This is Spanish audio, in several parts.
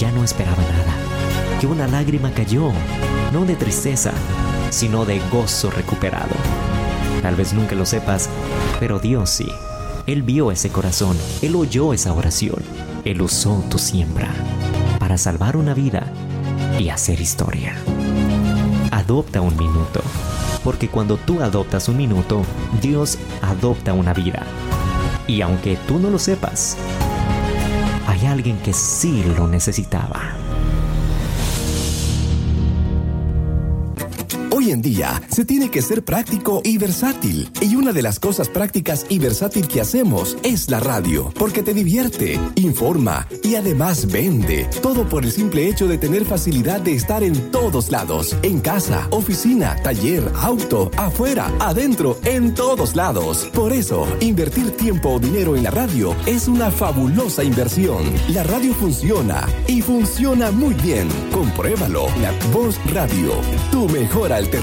ya no esperaba nada, que una lágrima cayó, no de tristeza, sino de gozo recuperado. Tal vez nunca lo sepas, pero Dios sí. Él vio ese corazón, Él oyó esa oración, Él usó tu siembra para salvar una vida y hacer historia. Adopta un minuto, porque cuando tú adoptas un minuto, Dios adopta una vida. Y aunque tú no lo sepas, hay alguien que sí lo necesitaba. Hoy en día se tiene que ser práctico y versátil. Y una de las cosas prácticas y versátil que hacemos es la radio, porque te divierte, informa y además vende. Todo por el simple hecho de tener facilidad de estar en todos lados. En casa, oficina, taller, auto, afuera, adentro, en todos lados. Por eso, invertir tiempo o dinero en la radio es una fabulosa inversión. La radio funciona y funciona muy bien. Compruébalo. La Voz Radio, tu mejor alternativa.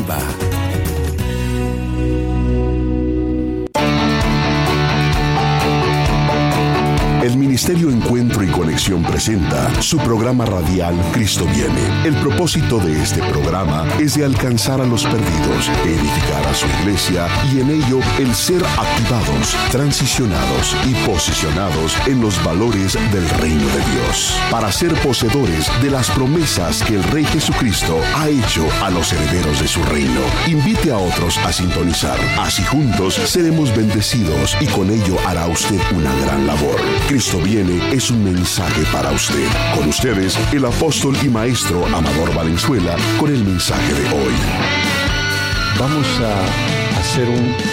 El Ministerio Encuentro y Conexión presenta su programa radial Cristo Viene. El propósito de este programa es de alcanzar a los perdidos, edificar a su iglesia y en ello el ser activados, transicionados y posicionados en los valores del reino de Dios, para ser poseedores de las promesas que el Rey Jesucristo ha hecho a los herederos de su reino. Invite a otros a sintonizar. Así juntos seremos bendecidos y con ello hará usted una gran labor. Cristo Viene es un mensaje para usted. Con ustedes, el apóstol y maestro Amador Valenzuela, con el mensaje de hoy. Vamos a hacer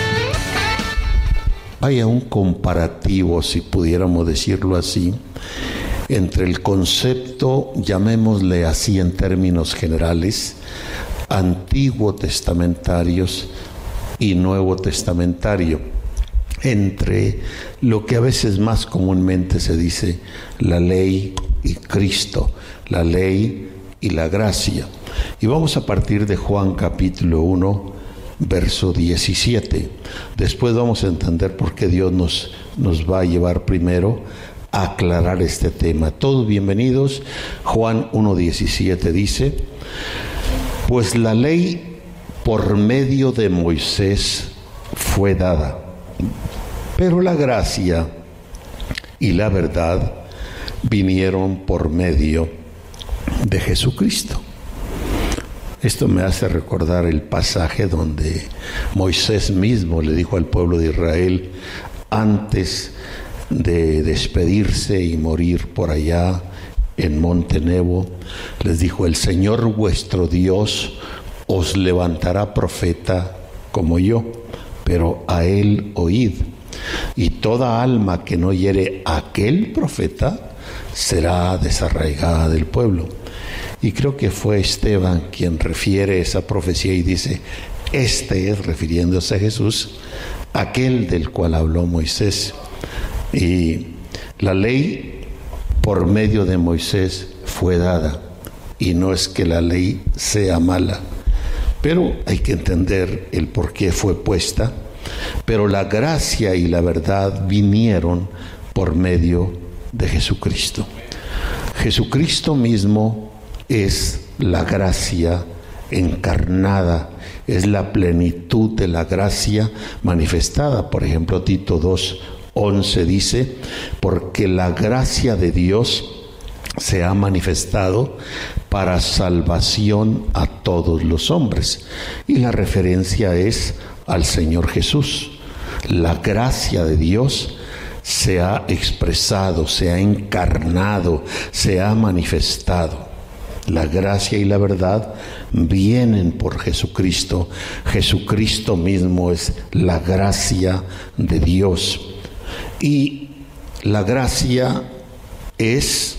un comparativo, si pudiéramos decirlo así, entre el concepto, llamémosle así en términos generales, antiguo testamentarios y nuevo testamentario, entre lo que a veces más comúnmente se dice la ley y Cristo, la ley y la gracia. Y vamos a partir de Juan capítulo 1, verso 17. Después vamos a entender por qué Dios nos va a llevar primero a aclarar este tema. Todos bienvenidos. Juan 1:17 dice: pues la ley por medio de Moisés fue dada, pero la gracia y la verdad vinieron por medio de Jesucristo. Esto me hace recordar el pasaje donde Moisés mismo le dijo al pueblo de Israel, antes de despedirse y morir por allá en Monte Nebo, les dijo: el Señor vuestro Dios os levantará profeta como yo, pero a él oíd. Y toda alma que no oyere a aquel profeta será desarraigada del pueblo. Y creo que fue Esteban quien refiere esa profecía y dice: este es, refiriéndose a Jesús, aquel del cual habló Moisés. Y la ley por medio de Moisés fue dada, y no es que la ley sea mala, pero hay que entender el por qué fue puesta. Pero la gracia y la verdad vinieron por medio de Jesucristo. Jesucristo mismo es la gracia encarnada, es la plenitud de la gracia manifestada. Por ejemplo, Tito 2:11 dice: porque la gracia de Dios se ha manifestado para salvación a todos los hombres. Y la referencia es al Señor Jesús. La gracia de Dios se ha expresado, se ha encarnado, se ha manifestado. La gracia y la verdad vienen por Jesucristo. Jesucristo mismo es la gracia de Dios. Y la gracia es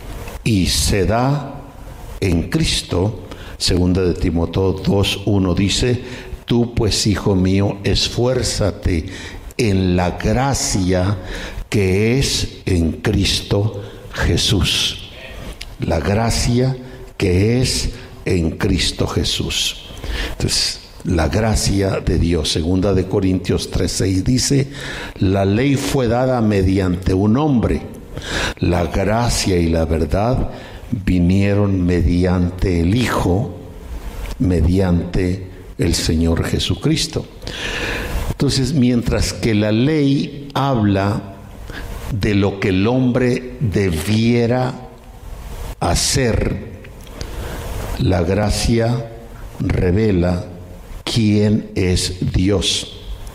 y se da en Cristo. Segunda de Timoteo 2:1 dice: tú pues, hijo mío, esfuérzate en la gracia que es en Cristo Jesús. La gracia que es en Cristo Jesús. Entonces, la gracia de Dios. Segunda de Corintios 3:6 dice: la ley fue dada mediante un hombre, La gracia y la verdad vinieron mediante el Hijo, mediante el Señor Jesucristo. Entonces, mientras que la ley habla de lo que el hombre debiera hacer, la gracia revela quién es Dios.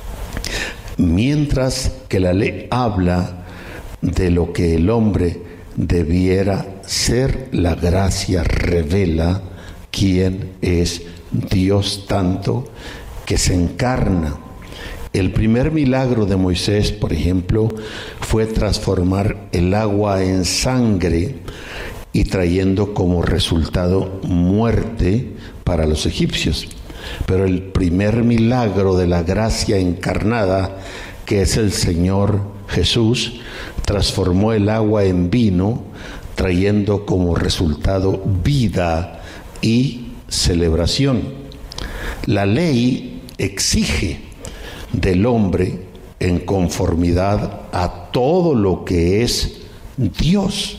Mientras que la ley habla de lo que el hombre debiera ser, la gracia revela quién es Dios, tanto que se encarna. El primer milagro de Moisés, por ejemplo, fue transformar el agua en sangre y trayendo como resultado muerte para los egipcios. Pero el primer milagro de la gracia encarnada, que es el Señor Jesús, transformó el agua en vino, trayendo como resultado vida y celebración. La ley exige del hombre en conformidad a todo lo que es Dios.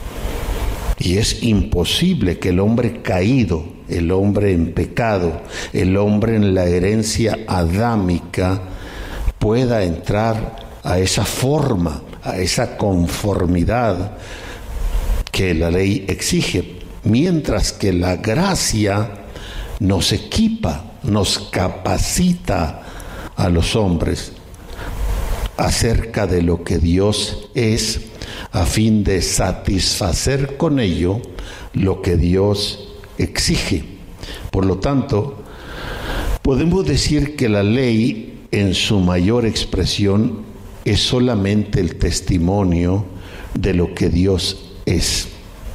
Y es imposible que el hombre caído, el hombre en pecado, el hombre en la herencia adámica pueda entrar a esa forma, a esa conformidad que la ley exige, mientras que la gracia nos equipa, nos capacita a los hombres acerca de lo que Dios es, a fin de satisfacer con ello lo que Dios exige. Por lo tanto, podemos decir que la ley en su mayor expresión es solamente el testimonio de lo que Dios es.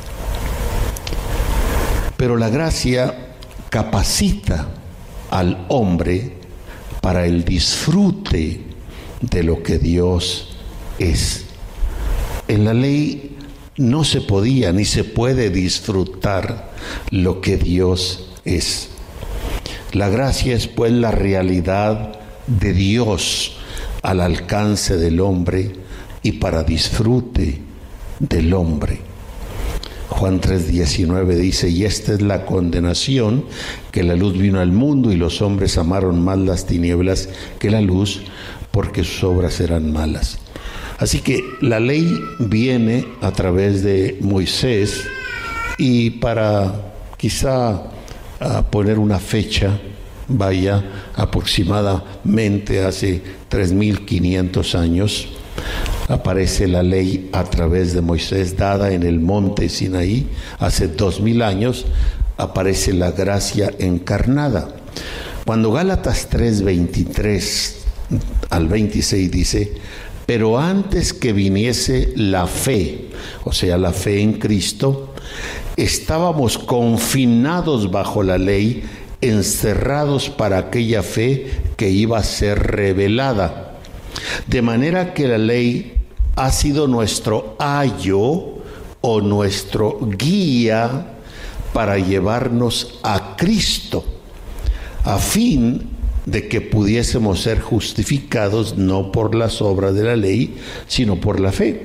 Pero la gracia capacita al hombre para el disfrute de lo que Dios es. En la ley no se podía ni se puede disfrutar lo que Dios es. La gracia es pues la realidad de Dios al alcance del hombre y para disfrute del hombre. Juan 3:19 dice: y esta es la condenación, que la luz vino al mundo y los hombres amaron más las tinieblas que la luz, porque sus obras eran malas. Así que la ley viene a través de Moisés, y para quizá poner una fecha, vaya, aproximadamente hace 3.500 años, aparece la ley a través de Moisés, dada en el monte Sinaí. Hace 2.000 años aparece la gracia encarnada. Cuando Gálatas 3:23 al 26 dice: pero antes que viniese la fe, o sea, la fe en Cristo, estábamos confinados bajo la ley, encerrados para aquella fe que iba a ser revelada. De manera que la ley ha sido nuestro ayo o nuestro guía para llevarnos a Cristo, a fin de que pudiésemos ser justificados no por las obras de la ley, sino por la fe.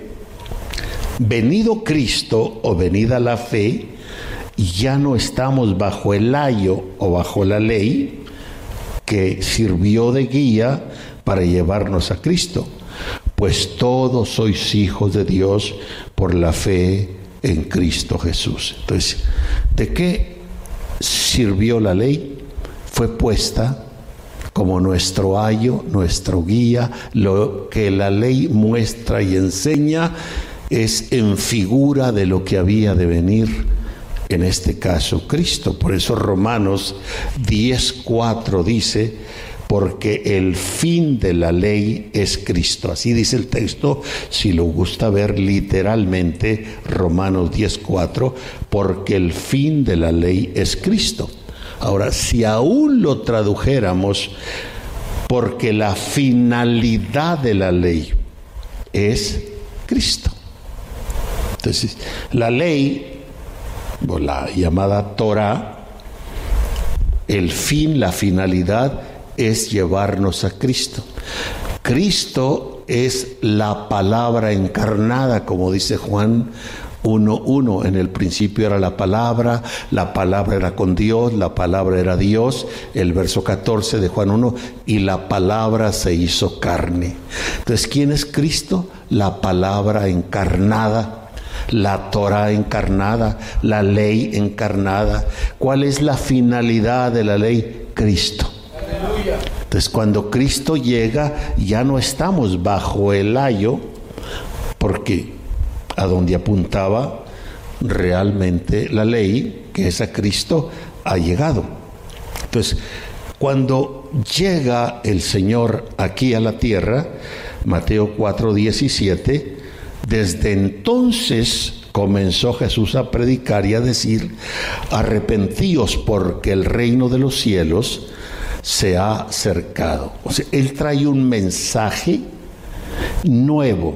Venido Cristo o venida la fe, ya no estamos bajo el ayo o bajo la ley que sirvió de guía para llevarnos a Cristo, pues todos sois hijos de Dios por la fe en Cristo Jesús. Entonces, ¿de qué sirvió la ley? Fue puesta como nuestro ayo, nuestro guía. Lo que la ley muestra y enseña es en figura de lo que había de venir, en este caso Cristo. Por eso Romanos 10:4 dice: porque el fin de la ley es Cristo. Así dice el texto, si lo gusta ver literalmente, Romanos 10:4, porque el fin de la ley es Cristo. Ahora, si aún lo tradujéramos, porque la finalidad de la ley es Cristo. Entonces, la ley, o la llamada Torah, el fin, la finalidad es llevarnos a Cristo. Cristo es la palabra encarnada, como dice Juan 1:1. En el principio era la palabra era con Dios, la palabra era Dios. El verso 14 de Juan 1, y la palabra se hizo carne. Entonces, ¿quién es Cristo? La palabra encarnada, la Torah encarnada, la ley encarnada. ¿Cuál es la finalidad de la ley? Cristo. Aleluya. Entonces, cuando Cristo llega, ya no estamos bajo el ayo, porque a donde apuntaba realmente la ley, que es a Cristo, ha llegado. Entonces, cuando llega el Señor aquí a la tierra, Mateo 4:17, desde entonces comenzó Jesús a predicar y a decir: arrepentíos, porque el reino de los cielos se ha acercado. O sea, Él trae un mensaje nuevo.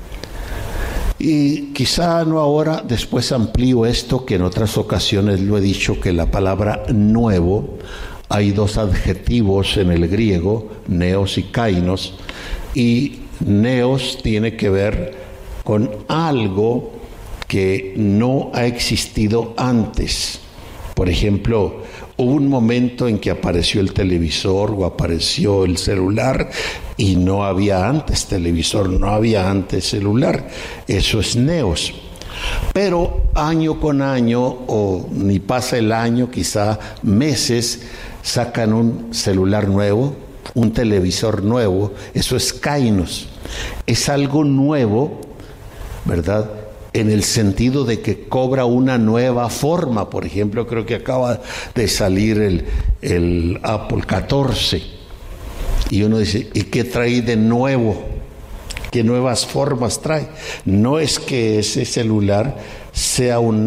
Y quizá no ahora, después amplío esto, que en otras ocasiones lo he dicho, que la palabra nuevo, hay dos adjetivos en el griego, neos y kainos, y neos tiene que ver con algo que no ha existido antes. Por ejemplo, hubo un momento en que apareció el televisor o apareció el celular y no había antes televisor, no había antes celular. Eso es neos. Pero año con año, o ni pasa el año, quizá meses, sacan un celular nuevo, un televisor nuevo. Eso es kainos. Es algo nuevo, ¿verdad?, en el sentido de que cobra una nueva forma. Por ejemplo, creo que acaba de salir el Apple 14. Y uno dice, ¿y qué trae de nuevo? ¿Qué nuevas formas trae? No es que ese celular sea un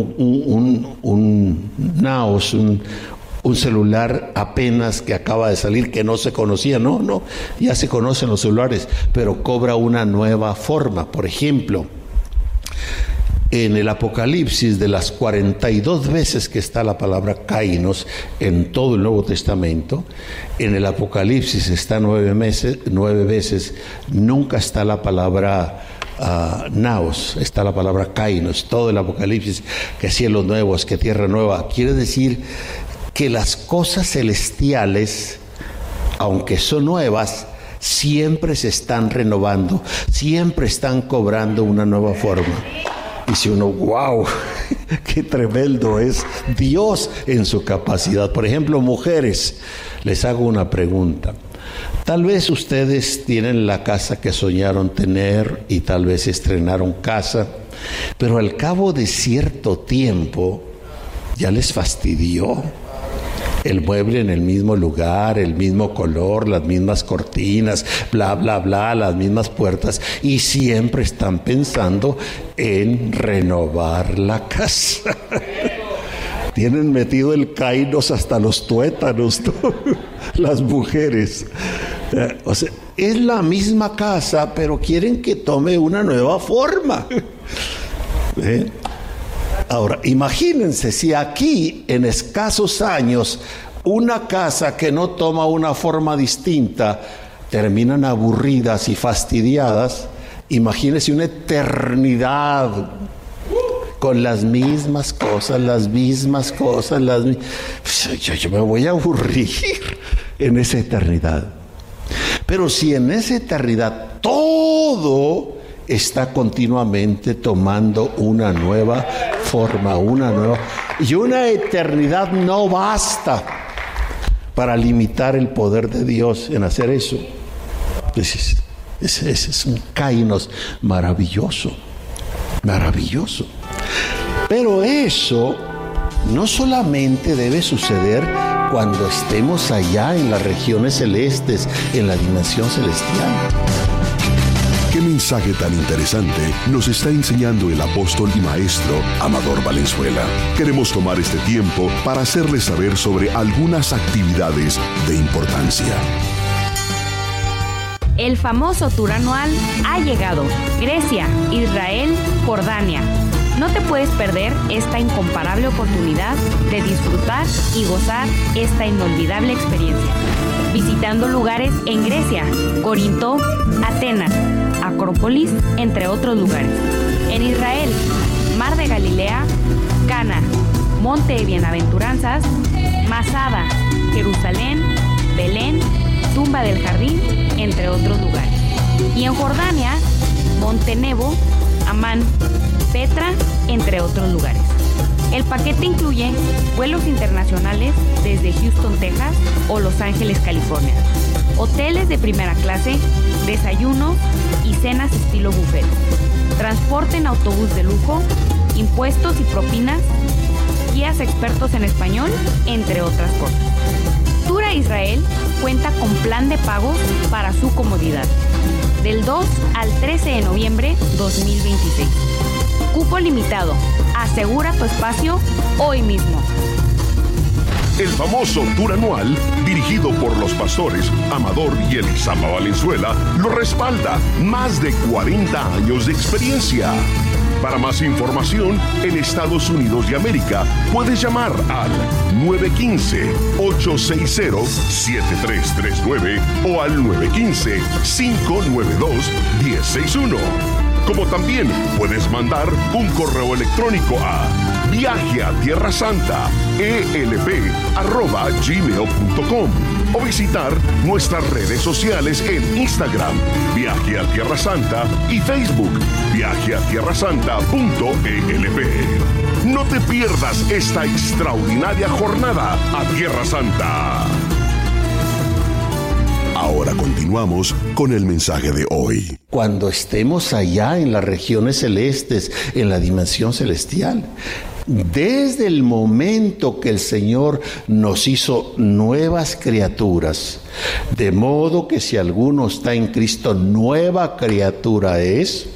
celular apenas que acaba de salir, que no se conocía. No, ya se conocen los celulares, pero cobra una nueva forma. Por ejemplo, en el Apocalipsis, de las 42 veces que está la palabra kainos en todo el Nuevo Testamento, en el Apocalipsis está 9 veces, nunca está la palabra naos, está la palabra kainos. Todo el Apocalipsis, que cielos nuevos, que tierra nueva, quiere decir que las cosas celestiales, aunque son nuevas, siempre se están renovando, siempre están cobrando una nueva forma. Dice uno, wow, qué tremendo es Dios en su capacidad. Por ejemplo, mujeres, les hago una pregunta. Tal vez ustedes tienen la casa que soñaron tener y tal vez estrenaron casa, pero al cabo de cierto tiempo ya les fastidió. El mueble en el mismo lugar, el mismo color, las mismas cortinas, bla, bla, bla, las mismas puertas, y siempre están pensando en renovar la casa. Tienen metido el kainos hasta los tuétanos, ¿no? Las mujeres. O sea, es la misma casa, pero quieren que tome una nueva forma. Ahora, imagínense si aquí en escasos años una casa que no toma una forma distinta terminan aburridas y fastidiadas. Imagínense una eternidad con las mismas cosas, yo me voy a aburrir en esa eternidad. Pero si en esa eternidad todo está continuamente tomando una nueva forma, y una eternidad no basta para limitar el poder de Dios en hacer eso. Ese es un kainos maravilloso. Pero eso no solamente debe suceder cuando estemos allá en las regiones celestes, en la dimensión celestial. ¿Qué mensaje tan interesante nos está enseñando el apóstol y maestro Amador Valenzuela? Queremos tomar este tiempo para hacerles saber sobre algunas actividades de importancia. El famoso tour anual ha llegado. Grecia, Israel, Jordania. No te puedes perder esta incomparable oportunidad de disfrutar y gozar esta inolvidable experiencia. Visitando lugares en Grecia, Corinto, Atenas, Acrópolis, entre otros lugares. En Israel, Mar de Galilea, Cana, Monte de Bienaventuranzas, Masada, Jerusalén, Belén, Tumba del Jardín, entre otros lugares. Y en Jordania, Monte Nebo, Amán, Petra, entre otros lugares. El paquete incluye vuelos internacionales desde Houston, Texas o Los Ángeles, California, hoteles de primera clase, desayunos y cenas estilo buffet, transporte en autobús de lujo, impuestos y propinas, guías expertos en español, entre otras cosas. Tour a Israel cuenta con plan de pagos para su comodidad, del 2 al 13 de noviembre 2026. Cupo limitado. Asegura tu espacio hoy mismo. El famoso tour anual, dirigido por los pastores Amador y Elizama Valenzuela, lo respalda. Más de 40 años de experiencia. Para más información, en Estados Unidos de América, puedes llamar al 915-860-7339 o al 915-592-1061. Como también puedes mandar un correo electrónico a viajeatierrasanta@gmail.com o visitar nuestras redes sociales en Instagram, Viaje a Tierra Santa, y Facebook, viajeatierrasanta.elp. No te pierdas esta extraordinaria jornada a Tierra Santa. Ahora continuamos con el mensaje de hoy. Cuando estemos allá en las regiones celestes, en la dimensión celestial, desde el momento que el Señor nos hizo nuevas criaturas, de modo que si alguno está en Cristo, nueva criatura es,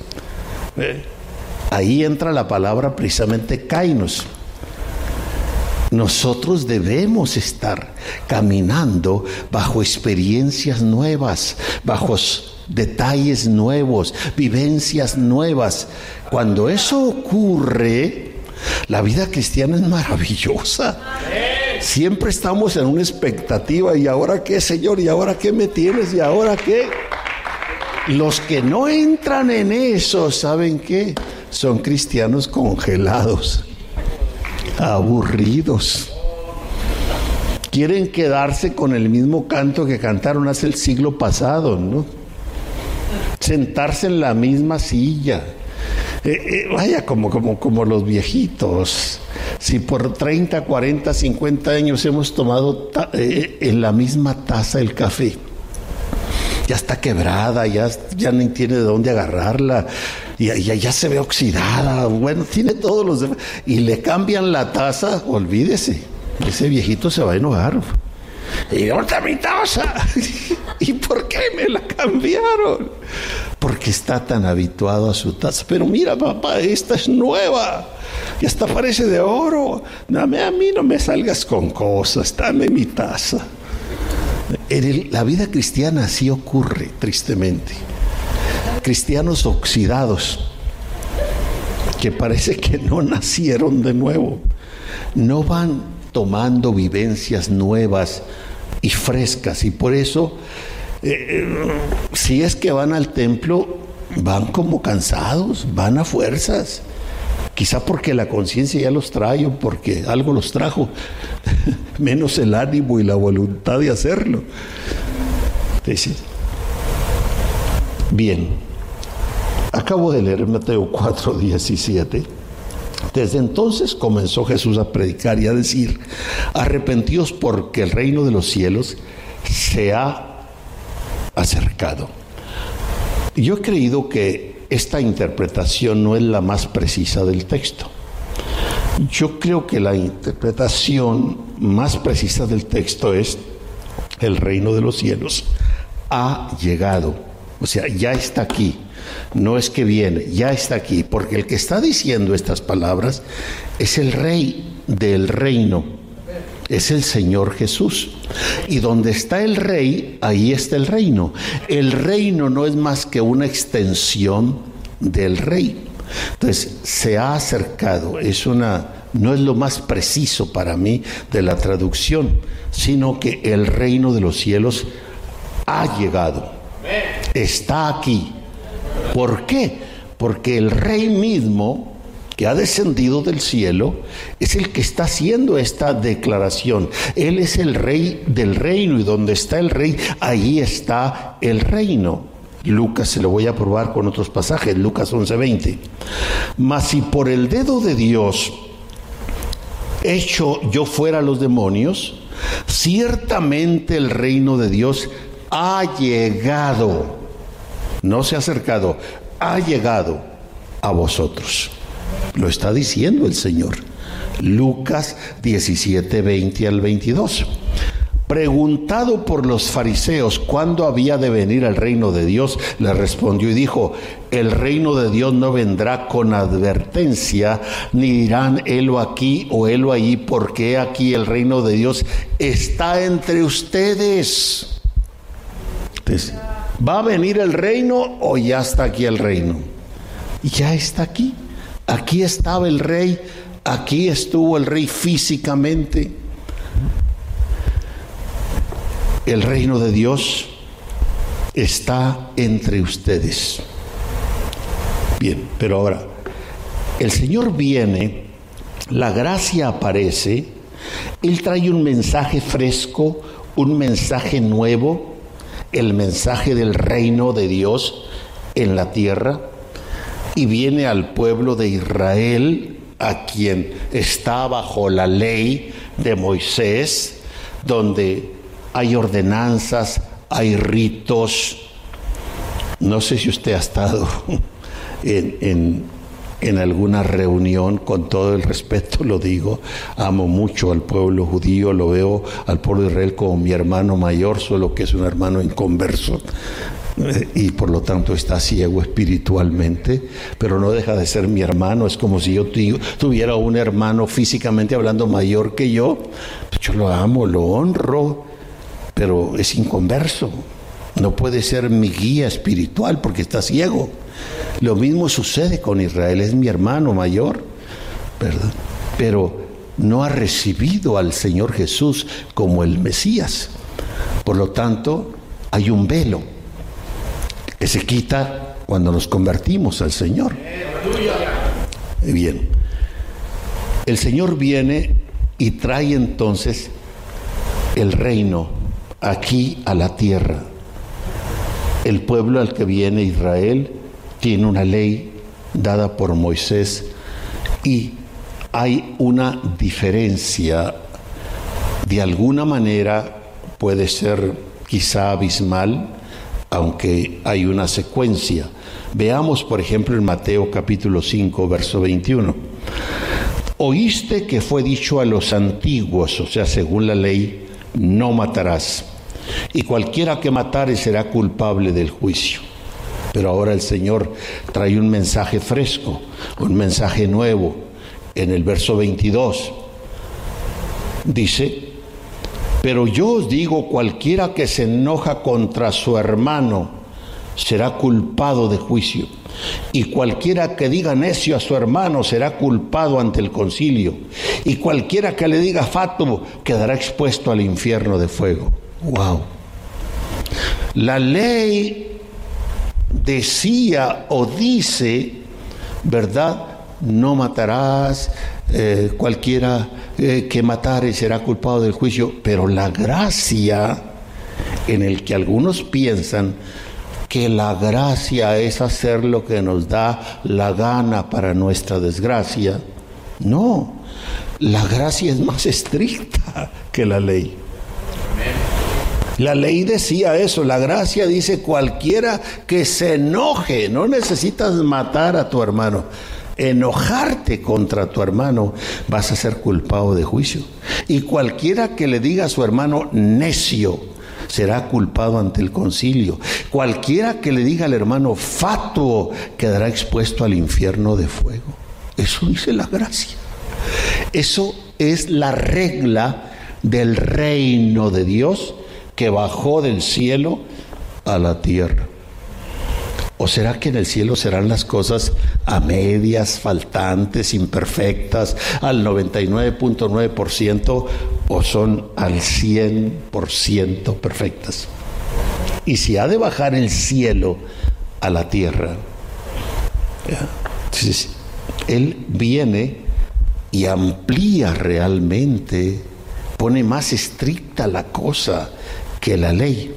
ahí entra la palabra precisamente kainos. Nosotros debemos estar caminando bajo experiencias nuevas, bajo detalles nuevos, vivencias nuevas. Cuando eso ocurre, la vida cristiana es maravillosa. Siempre estamos en una expectativa. ¿Y ahora qué, Señor? ¿Y ahora qué me tienes? ¿Y ahora qué? Los que no entran en eso, ¿saben qué? Son cristianos congelados, aburridos. Quieren quedarse con el mismo canto que cantaron hace el siglo pasado, ¿no? Sentarse en la misma silla. Vaya, como los viejitos. Si por 30, 40, 50 años hemos tomado en la misma taza el café, ya está quebrada, ya ni tiene de dónde agarrarla, ya se ve oxidada, bueno, tiene todos los demás, y le cambian la taza, olvídese, ese viejito se va a enojar. Y ¿dónde está mi taza? ¿Y por qué me la cambiaron? Porque está tan habituado a su taza. Pero mira, papá, esta es nueva y hasta parece de oro. Dame a mí, no me salgas con cosas, dame mi taza. En la vida cristiana así ocurre, tristemente. Cristianos oxidados, que parece que no nacieron de nuevo, no van tomando vivencias nuevas y frescas, y por eso si es que van al templo, van como cansados, van a fuerzas, quizá porque la conciencia ya los trae o porque algo los trajo, menos el ánimo y la voluntad de hacerlo. Bien, acabo de leer Mateo 4:17. Desde entonces comenzó Jesús a predicar y a decir: arrepentíos porque el reino de los cielos se ha acercado. Yo he creído que esta interpretación no es la más precisa del texto. Yo creo que la interpretación más precisa del texto es: el reino de los cielos ha llegado. O sea, ya está aquí. No es que viene, ya está aquí. Porque el que está diciendo estas palabras es el rey del reino. Es el Señor Jesús. Y donde está el rey, ahí está el reino. El reino no es más que una extensión del rey. Entonces, se ha acercado, no es lo más preciso para mí de la traducción, sino que el reino de los cielos ha llegado, está aquí. ¿Por qué? Porque el Rey mismo, que ha descendido del cielo, es el que está haciendo esta declaración. Él es el Rey del reino, y donde está el Rey, allí está el reino. Lucas, se lo voy a probar con otros pasajes, Lucas 11:20. Mas si por el dedo de Dios hecho yo fuera los demonios, ciertamente el reino de Dios ha llegado, no se ha acercado, ha llegado a vosotros. Lo está diciendo el Señor. Lucas 17:20 al 22. Preguntado por los fariseos cuándo había de venir el reino de Dios, le respondió y dijo: el reino de Dios no vendrá con advertencia, ni dirán helo aquí o helo allí, porque aquí el reino de Dios está entre ustedes. Entonces, ¿va a venir el reino o ya está aquí el reino? Ya está aquí. Aquí estaba el rey, aquí estuvo el rey físicamente. El reino de Dios está entre ustedes. Bien, pero ahora, el Señor viene, la gracia aparece, Él trae un mensaje fresco, un mensaje nuevo, el mensaje del reino de Dios en la tierra, y viene al pueblo de Israel, a quien está bajo la ley de Moisés, donde hay ordenanzas, hay ritos. No sé si usted ha estado en alguna reunión, con todo el respeto lo digo, amo mucho al pueblo judío, lo veo al pueblo de Israel como mi hermano mayor, solo que es un hermano inconverso y por lo tanto está ciego espiritualmente, pero no deja de ser mi hermano. Es como si yo tuviera un hermano físicamente hablando mayor que yo. Yo lo amo, lo honro, pero es inconverso, no puede ser mi guía espiritual porque está ciego. Lo mismo sucede con Israel, es mi hermano mayor, ¿verdad? Pero no ha recibido al Señor Jesús como el Mesías. Por lo tanto, hay un velo que se quita cuando nos convertimos al Señor. Bien, el Señor viene y trae entonces el reino aquí a la tierra. El pueblo al que viene, Israel, tiene una ley dada por Moisés y hay una diferencia, de alguna manera puede ser quizá abismal, aunque hay una secuencia. Veamos, por ejemplo, en Mateo capítulo 5, verso 21. Oíste que fue dicho a los antiguos, o sea, según la ley, no matarás, y cualquiera que matare será culpable del juicio. Pero ahora el Señor trae un mensaje fresco, un mensaje nuevo. En el verso 22 dice: pero yo os digo, cualquiera que se enoja contra su hermano será culpado de juicio, y cualquiera que diga necio a su hermano será culpado ante el concilio, y cualquiera que le diga fatuo quedará expuesto al infierno de fuego. Wow. La ley decía o dice, ¿verdad? No matarás, cualquiera que matare será culpado del juicio. Pero la gracia, en el que algunos piensan que la gracia es hacer lo que nos da la gana para nuestra desgracia, no, la gracia es más estricta que la ley. La ley decía eso, la gracia dice cualquiera que se enoje, no necesitas matar a tu hermano. Enojarte contra tu hermano vas a ser culpado de juicio. Y cualquiera que le diga a su hermano necio será culpado ante el concilio. Cualquiera que le diga al hermano fatuo quedará expuesto al infierno de fuego. Eso dice la gracia. Eso es la regla del reino de Dios que bajó del cielo a la tierra. ¿O será que en el cielo serán las cosas a medias, faltantes, imperfectas, al 99.9%, o son al 100% perfectas? Y si ha de bajar el cielo a la tierra, entonces Él viene y amplía realmente, pone más estricta la cosa que la ley,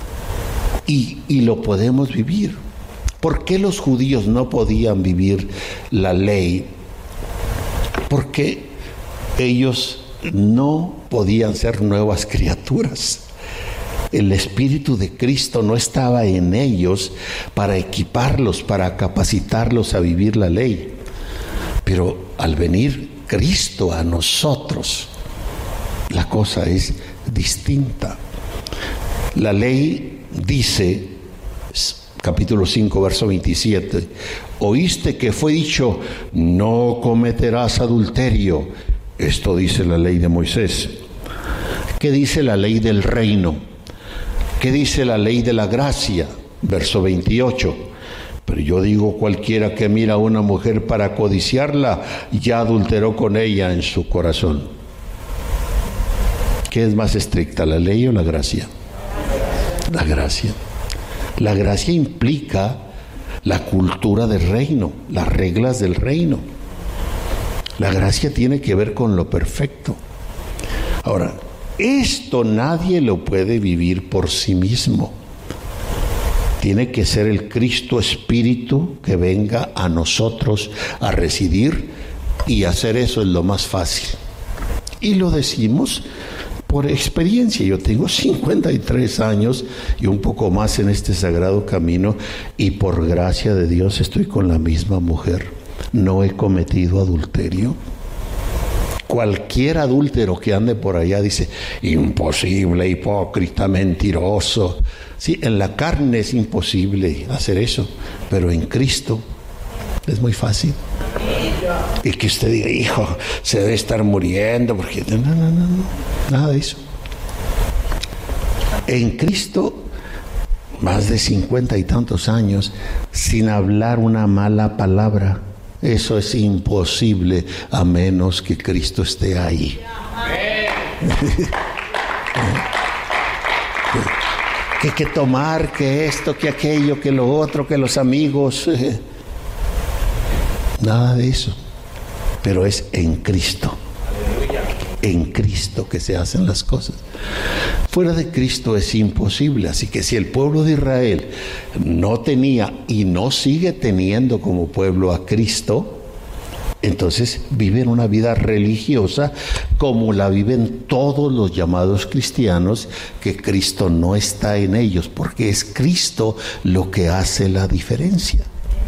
y lo podemos vivir. ¿Por qué los judíos no podían vivir la ley? Porque ellos no podían ser nuevas criaturas. El Espíritu de Cristo no estaba en ellos para equiparlos, para capacitarlos a vivir la ley. Pero al venir Cristo a nosotros, la cosa es distinta. La ley dice, capítulo 5, verso 27, oíste que fue dicho, no cometerás adulterio. Esto dice la ley de Moisés. ¿Qué dice la ley del reino? ¿Qué dice la ley de la gracia? Verso 28. Pero yo digo, cualquiera que mira a una mujer para codiciarla, ya adulteró con ella en su corazón. ¿Qué es más estricta, la ley o la gracia? La gracia. La gracia implica la cultura del reino, las reglas del reino. La gracia tiene que ver con lo perfecto. Ahora, esto nadie lo puede vivir por sí mismo. Tiene que ser el Cristo Espíritu que venga a nosotros a residir, y hacer eso es lo más fácil. Y lo decimos por experiencia. Yo tengo 53 años y un poco más en este sagrado camino, y por gracia de Dios estoy con la misma mujer. No he cometido adulterio. Cualquier adúltero que ande por allá dice, imposible, hipócrita, mentiroso. Sí, en la carne es imposible hacer eso, pero en Cristo es muy fácil. Y que usted diga, hijo, se debe estar muriendo, porque no, nada de eso. En Cristo, más de 50 y tantos años, sin hablar una mala palabra. Eso es imposible a menos que Cristo esté ahí. Que tomar, que esto, que aquello, que lo otro, que los amigos. Nada de eso. Pero es en Cristo. En Cristo que se hacen las cosas. Fuera de Cristo es imposible. Así que si el pueblo de Israel no tenía y no sigue teniendo como pueblo a Cristo, entonces viven una vida religiosa como la viven todos los llamados cristianos, que Cristo no está en ellos, porque es Cristo lo que hace la diferencia.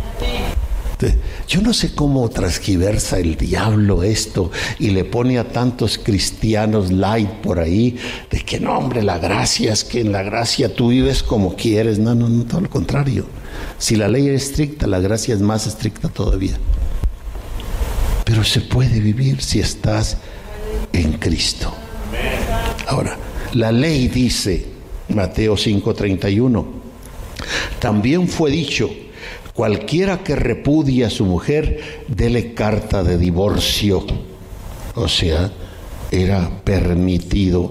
Yo no sé cómo transgiversa el diablo esto y le pone a tantos cristianos light por ahí de que no, hombre, la gracia es que en la gracia tú vives como quieres. No, todo lo contrario. Si la ley es estricta, la gracia es más estricta todavía. Pero se puede vivir si estás en Cristo. Ahora, la ley dice, Mateo 5:31, también fue dicho, cualquiera que repudie a su mujer, dele carta de divorcio. O sea, era permitido.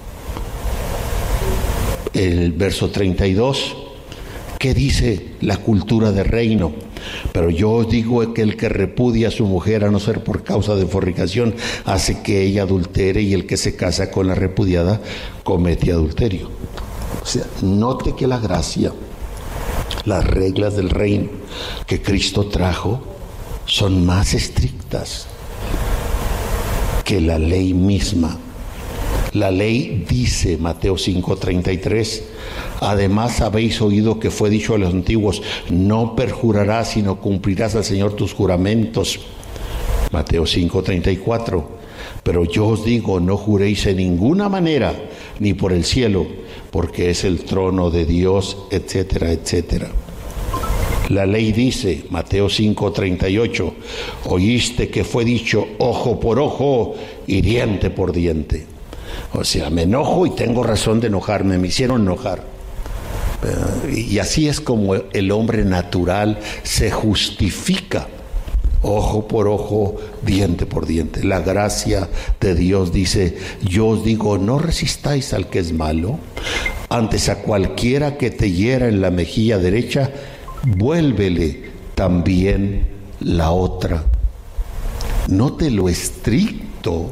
El verso 32, ¿qué dice la cultura del reino? Pero yo os digo que el que repudia a su mujer, a no ser por causa de fornicación, hace que ella adultere, y el que se casa con la repudiada comete adulterio. O sea, note que la gracia, las reglas del reino que Cristo trajo, son más estrictas que la ley misma. La ley dice, Mateo 5:33, además habéis oído que fue dicho a los antiguos, no perjurarás, sino cumplirás al Señor tus juramentos. Mateo 5:34, pero yo os digo, no juréis en ninguna manera, ni por el cielo, porque es el trono de Dios, etcétera, etcétera. La ley dice, Mateo 5:38, oíste que fue dicho ojo por ojo y diente por diente. O sea, me enojo y tengo razón de enojarme, me hicieron enojar. Y así es como el hombre natural se justifica. Ojo por ojo, diente por diente. La gracia de Dios dice: yo os digo, no resistáis al que es malo, antes a cualquiera que te hiera en la mejilla derecha, vuélvele también la otra. Note lo estricto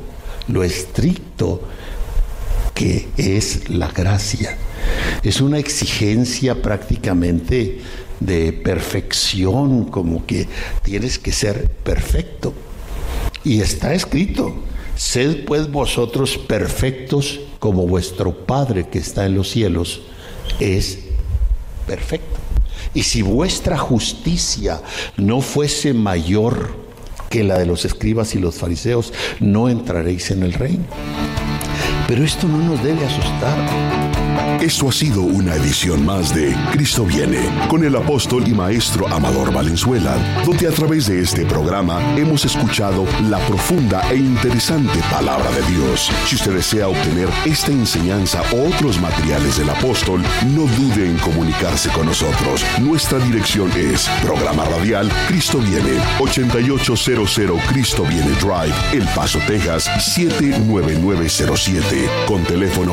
que es la gracia. Es una exigencia prácticamente de perfección, como que tienes que ser perfecto. Y está escrito: sed pues vosotros perfectos como vuestro Padre que está en los cielos es perfecto. Y si vuestra justicia no fuese mayor que la de los escribas y los fariseos, no entraréis en el reino. Pero esto no nos debe asustar. Esto ha sido una edición más de Cristo Viene, con el apóstol y maestro Amador Valenzuela, donde a través de este programa hemos escuchado la profunda e interesante palabra de Dios. Si usted desea obtener esta enseñanza o otros materiales del apóstol, no dude en comunicarse con nosotros. Nuestra dirección es Programa Radial Cristo Viene, 8800 Cristo Viene Drive, El Paso, Texas, 79907, con teléfono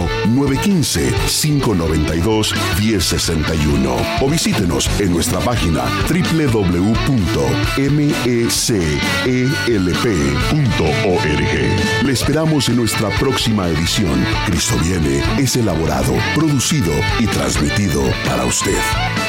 915-592-1061. O visítenos en nuestra página www.mecelp.org. Le esperamos en nuestra próxima edición. Cristo Viene es elaborado, producido y transmitido para usted.